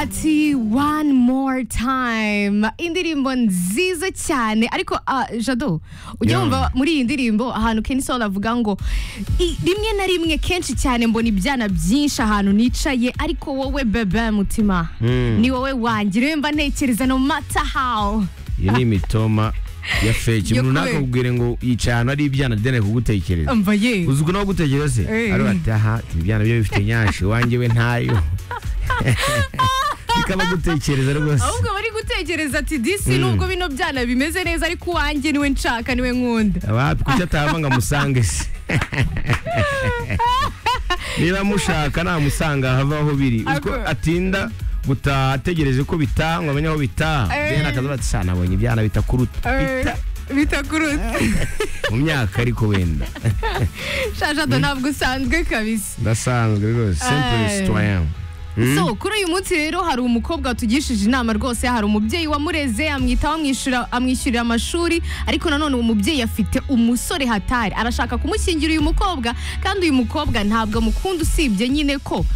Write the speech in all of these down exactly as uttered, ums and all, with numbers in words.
ati one more time, indirimbo nziza cyane. Ariko uh, Jado ujya Yeah. wumva muri iyi ndirimbo ahantu Kenny Soul avuga ngo "I- rimwe na rimwe kenshi cyane mbona ibyana byinshi ahantu nicaye, ariko wowe bebe mutima Mm. ni wowe wanjye rero mba ntekereza no matter how." Iyi ni imitoma ya fake. Yo Umuntu kubera. nakakubwire ngo yicaye ahantu ari ibyana dene kugutekereza. Umva ye Uzi ko nawe gutekereza se? Eh. Ari ati aha ibyana byo bifite nyashi wanjye we ntayo. Bikaba gutekereza rwose. ahubwo bari gutekereza ati disi nubwo bino byana bimeze neza ariko uwanjye niwe nshaka niwe nkunda. Abapi kuki atava ngo amusange se? Niba mushaka namusanga hava aho biri. Uko Ako- atinda gutaha ategereje ko bitaha ngo amenye aho bitaha. Eh. Then akaza ati sana nabonye ibyana bitakuruta. Bita bitakuruta mu myaka ariko wenda. shajado ntabwo usanzwe kabisa. Ndasanzwe rwose. Simple Eh. citoyen. So kuri uyu munsi rero hari umukobwa watugishije inama rwose, hari umubyeyi wamureze amwitaho amwishyura amwishyurira amashuri, ariko nanone uwo mubyeyi afite umusore hatari arashaka kumushyingira uyu mukobwa, kandi uyu mukobwa ntabwo amukunda usibye nyine ko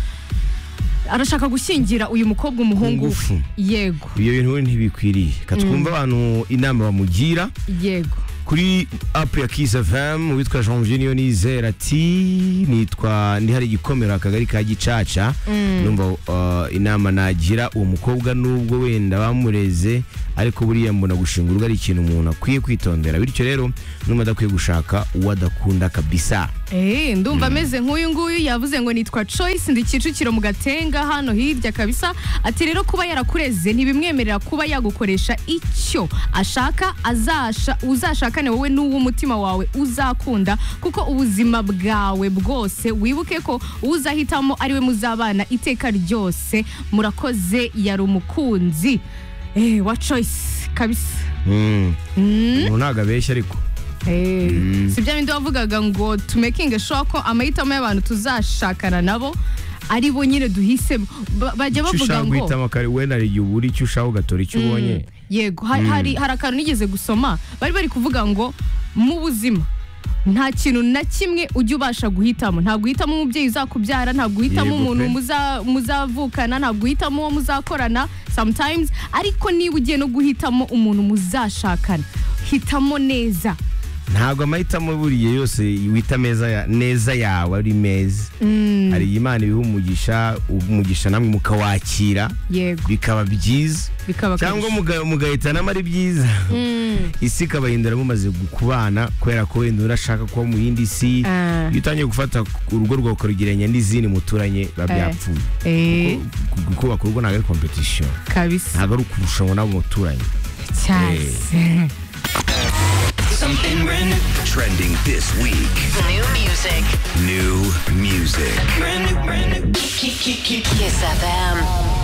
arashaka gushyingira uyu mukobwa umuhungu we. Ngufu. Yego Ibyo bintu ntibikwiriye. Katwumva abantu inama bamugira. yego Kuri app ya Kiss F M witwa Jean Junior Nizera ati nitwa ndi hari igikomero akagari ka Gicaca. Numva uh, inama nagira uwo mukobwa nubwo wenda bamureze, ariko buriya mbona gushinga urugo ari ikintu umuntu akwiye kwitondera. Bityo rero numva adakwiye gushaka uwo adakunda kabisa. Eh, ndumva ameze nk'uyu nguyu yavuze ngo nitwa Choice ndi Kicukiro mu Gatenga hano hirya kabisa. Ati rero kuba yarakureze ntibimwemerera kuba yagukoresha icyo ashaka, azasha uzashakane wowe n'uwo umutima wawe uzakunda, kuko ubuzima bwawe bwose wibuke ko uzahitamo ariwe muzabana iteka ryose. Murakoze yari umukunzi eh, wa Choice kabisa. Mm. Umuntu ntago abeshya ariko. Eh, si bya bindi wavugaga ngo to making sure ko amahitamo y'abantu tuzashakana nabo ari bo nyine duhisemo. Ba- bajya bavuga Ushaka ngo guhitamo kare wenda ari igihe ubura icyo ushaka ugatora icyo ubonye. yego hari hari hari akantu nigeze gusoma bari bari kuvuga ngo mu buzima nta kintu na kimwe ujya ubasha guhitamo. Ntabwo uhitamo umubyeyi uzakubyara, ntabwo uhitamo Yego umuntu pe. muza- muzavukana, ntabwo uhitamo uwo muzakorana sometimes, ariko niba ugiye no guhitamo umuntu muzashakana hitamo neza. Ntabwo amahitamo buriye yose wita meza ya, neza yawe ari meza. Hari Imana ibiha umugisha, umugisha namwe mukawakira Yego bikaba byiza, bikaba cyangwa muga- mugahitanamo ari byiza. Isi ikabahindura mumaze kubana kubera ko wenda urashaka kuba mu yindi si. Ah. Iyo utangiye gufata urugo rwawe ukarugereranya n'izindi muturanye biba byapfuye. eh Kuko kubaka urugo ntabwo ari competition, kabisa ntabwo ari ukurushanwa n'abo muturanye. cyase. Something brand new. Trending this week. New music. New music. Brand new, brand new. Kiss Kiss F M.